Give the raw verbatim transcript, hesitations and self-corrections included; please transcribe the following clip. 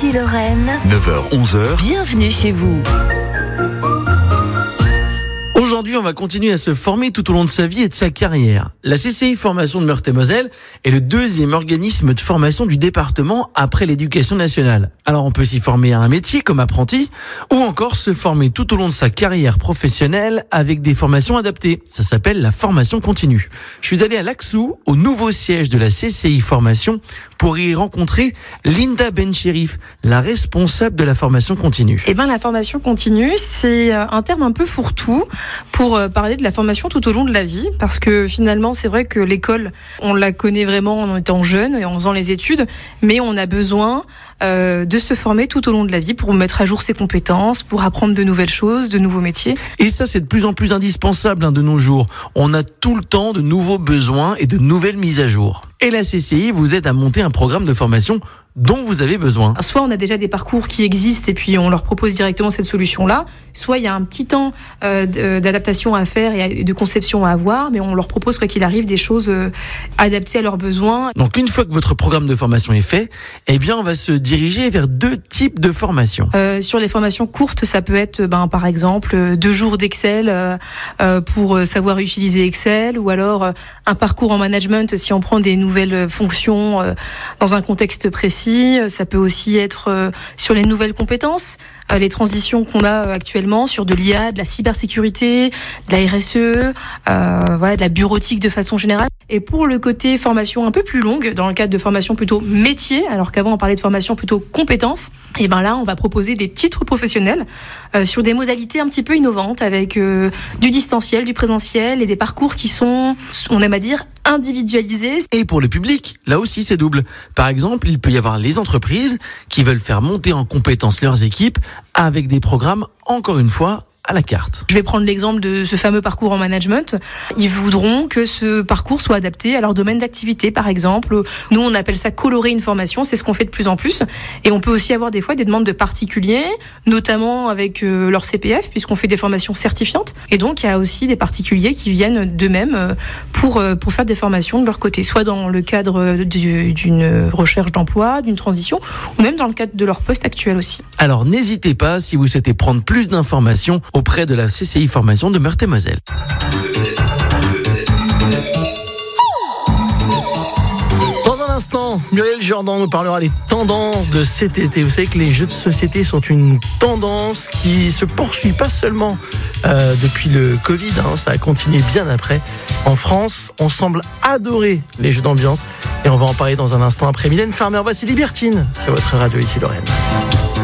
ici Lorraine. neuf heures onze heures. Bienvenue chez vous. Aujourd'hui, on va continuer à se former tout au long de sa vie et de sa carrière. La C C I Formation de Meurthe-et-Moselle est le deuxième organisme de formation du département après l'éducation nationale. Alors on peut s'y former à un métier comme apprenti ou encore se former tout au long de sa carrière professionnelle avec des formations adaptées. Ça s'appelle la formation continue. Je suis allé à Laxou, au nouveau siège de la C C I Formation, pour y rencontrer Linda Bencherif, la responsable de la formation continue. Eh ben, la formation continue, c'est un terme un peu fourre-tout pour parler de la formation tout au long de la vie, parce que finalement, c'est vrai que l'école, on la connaît vraiment en étant jeune et en faisant les études, mais on a besoin euh, de se former tout au long de la vie pour mettre à jour ses compétences, pour apprendre de nouvelles choses, de nouveaux métiers. Et ça, c'est de plus en plus indispensable hein, de nos jours. On a tout le temps de nouveaux besoins et de nouvelles mises à jour. Et la C C I vous aide à monter un programme de formation dont vous avez besoin. Soit on a déjà des parcours qui existent et puis on leur propose directement cette solution-là, soit il y a un petit temps euh, d'adaptation à faire et de conception à avoir, mais on leur propose quoi qu'il arrive des choses euh, adaptées à leurs besoins. Donc une fois que votre programme de formation est fait, eh bien on va se diriger vers deux types de formations. Euh, sur les formations courtes, ça peut être ben, par exemple deux jours d'Excel euh, euh, pour savoir utiliser Excel, ou alors euh, un parcours en management si on prend des nouvelles fonctions euh, dans un contexte précis. Ça peut aussi être euh, sur les nouvelles compétences, euh, les transitions qu'on a actuellement sur de l'I A, de la cybersécurité, de la R S E, euh, voilà, de la bureautique de façon générale. Et pour le côté formation un peu plus longue, dans le cadre de formation plutôt métier, alors qu'avant on parlait de formation plutôt compétences, et ben là on va proposer des titres professionnels euh, sur des modalités un petit peu innovantes avec euh, du distanciel, du présentiel et des parcours qui sont, on aime à dire, individualisés. Et pour le public, là aussi c'est double. Par exemple, il peut y avoir les entreprises qui veulent faire monter en compétence leurs équipes avec des programmes, encore une fois, à la carte. Je vais prendre l'exemple de ce fameux parcours en management. Ils voudront que ce parcours soit adapté à leur domaine d'activité, par exemple. Nous, on appelle ça colorer une formation. C'est ce qu'on fait de plus en plus. Et on peut aussi avoir des fois des demandes de particuliers, notamment avec euh, leur C P F, puisqu'on fait des formations certifiantes. Et donc, il y a aussi des particuliers qui viennent d'eux-mêmes euh, pour, euh, pour faire des formations de leur côté, soit dans le cadre du, d'une recherche d'emploi, d'une transition, ou même dans le cadre de leur poste actuel aussi. Alors, n'hésitez pas, si vous souhaitez prendre plus d'informations, auprès de la C C I Formation de Meurthe-et-Moselle. Dans un instant, Muriel Jourdan nous parlera des tendances de cet été. Vous savez que les jeux de société sont une tendance qui se poursuit pas seulement euh, depuis le Covid, hein, ça a continué bien après. En France, on semble adorer les jeux d'ambiance et on va en parler dans un instant après Mylène Farmer. Voici Libertine sur votre radio ici Lorraine.